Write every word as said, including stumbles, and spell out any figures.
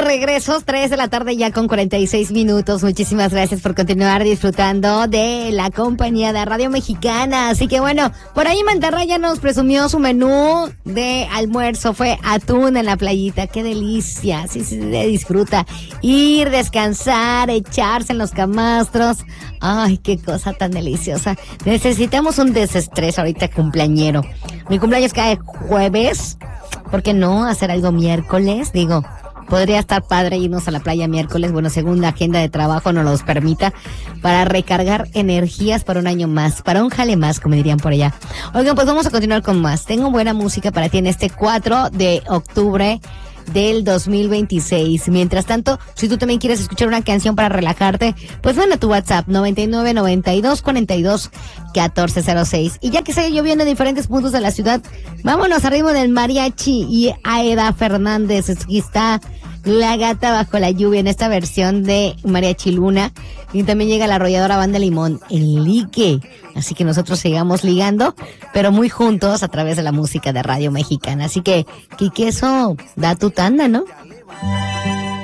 regreso, tres de la tarde ya con cuarenta y seis minutos. Muchísimas gracias por continuar disfrutando de la compañía de Radio Mexicana. Así que bueno, por ahí Mantarraya nos presumió su menú de almuerzo. Fue atún en la playita. ¡Qué delicia! Sí, sí, se disfruta. Ir, descansar, echarse en los camastros. ¡Ay, qué cosa tan deliciosa! Necesitamos un desestrés ahorita cumpleañero. Mi cumpleaños cae jueves. ¿Por qué no hacer algo miércoles? Digo, podría estar padre irnos a la playa miércoles, bueno, según la agenda de trabajo nos los permita, para recargar energías para un año más, para un jale más, como dirían por allá. Oigan, pues vamos a continuar con más. Tengo buena música para ti en este cuatro de octubre del dos mil veintiséis. Mientras tanto, si tú también quieres escuchar una canción para relajarte, pues manda tu WhatsApp noventa y nueve, noventa y dos, cuarenta y dos, catorce cero seis. Y ya que sigue lloviendo en diferentes puntos de la ciudad, vámonos arriba del mariachi y Aida Fernández. Aquí está La Gata Bajo la Lluvia en esta versión de Mariachi Luna. Y también llega la arrolladora Banda Limón, El Ligue. Así que nosotros sigamos ligando, pero muy juntos a través de la música de Radio Mexicana. Así que, Kike, eso da tu tanda, ¿no?